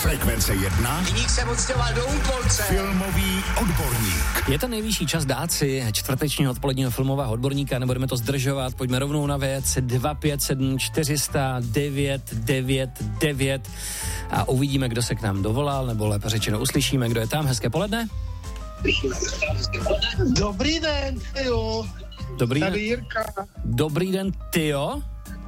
Frekvence 1. Viník se odstěhoval do Úpolce. Filmový odborník. Je to nejvyšší čas dát si čtvrtečního odpoledního filmového odborníka, nebudeme to zdržovat, pojďme rovnou na věc 257 400 999 a uvidíme, kdo se k nám dovolal, nebo lépe řečeno uslyšíme, kdo je tam. Hezké poledne. Dobrý den, tyjo. Dobrý Tady den. Jirka. Dobrý den, tyjo.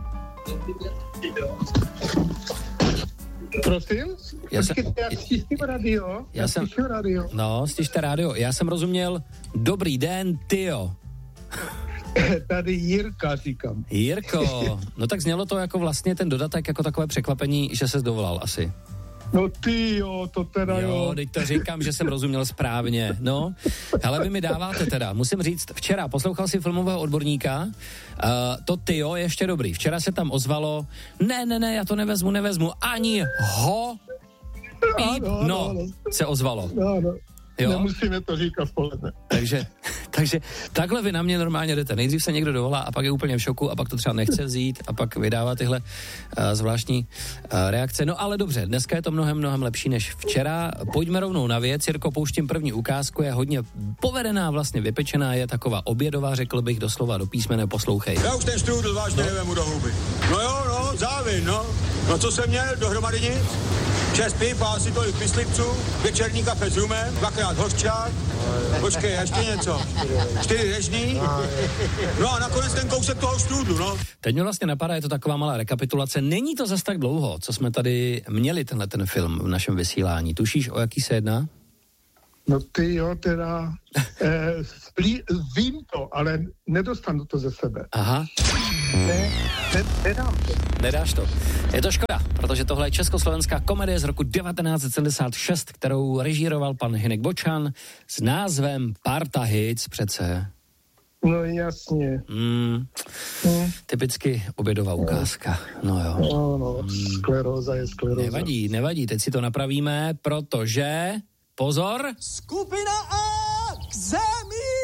Prosím? Já jsem- Počkejte, já stiším radio. Já jsem- stiším radio. No, stište rádio. Já jsem rozuměl, dobrý den, tyjo. Tady Jirka, říkám. Jirko, no tak znělo to jako vlastně ten dodatek, jako takové překvapení, že ses dovolal asi. No ty jo, to teda Jo, jo. teď to říkám, že jsem rozuměl správně, no. Hele, vy mi dáváte teda, musím říct, včera poslouchal si filmového odborníka, to tyjo je ještě dobrý. Včera se tam ozvalo, ne, já to nevezmu, ani ho, píp, no, se ozvalo. No. Jo? Nemusíme to říkat v poledne. Takže takhle vy na mě normálně jdete. Nejdřív se někdo dovolá a pak je úplně v šoku a pak to třeba nechce vzít a pak vydává tyhle zvláštní reakce. No ale dobře, dneska je to mnohem lepší než včera. Pojďme rovnou na věc. Jirko, pouštím první ukázku, je hodně povedená, vlastně vypečená, je taková obědová, řekl bych doslova do písmene, poslouchej. Já už ten štrůdl vážně nevemu do huby. No jo, závin, no. No co jsem měl, dohromady nic? 6 piv, asi tolik myslivců, večerní kafe s rumem, 2krát hořčák, počkej, ještě něco, 4 režní, no a nakonec ten kousek toho štrůdlu, no. Teď mě vlastně napadá, je to taková malá rekapitulace. Není to zas tak dlouho, co jsme tady měli ten film v našem vysílání. Tušíš, o jaký se jedná? No ty jo, teda vím to, ale nedostanu to ze sebe. Aha. Nedám to. Nedáš to. Je to škoda, protože tohle je československá komedie z roku 1976, kterou režíroval pan Hynek Bočan s názvem Parta Hits přece. No jasně. Typicky obědová ukázka. No jo. No, skleróza je skleróza. Nevadí, teď si to napravíme, protože... Pozor! Skupina A k zemi!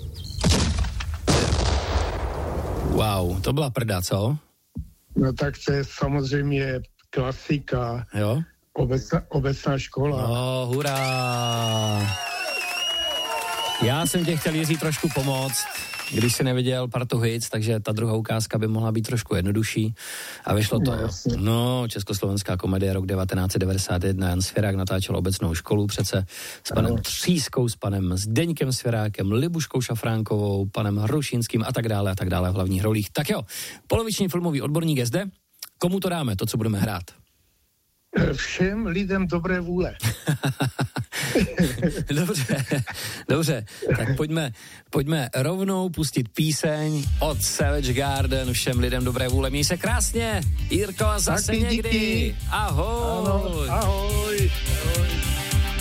Wow, to byla prda, co? No tak to je samozřejmě klasika. Jo? Obecná škola. No, hurá! Já jsem tě chtěl, Jiří, trošku pomoct, když jsi neviděl Partu Hits, takže ta druhá ukázka by mohla být trošku jednodušší. A vyšlo to, československá komedie, rok 1991, Jan Svěrák natáčel Obecnou školu přece s panem Třískou, s panem Zdeňkem Svěrákem, Libuškou Šafránkovou, panem Hrušínským a tak dále v hlavních rolích. Tak jo, poloviční filmový odborník je zde. Komu to dáme, to, co budeme hrát? Všem lidem dobré vůle. Dobře, tak pojďme rovnou pustit píseň od Savage Garden, všem lidem dobré vůle. Měj se krásně, Jirko, a zase taky někdy. Díky. Ahoj. Ano, ahoj.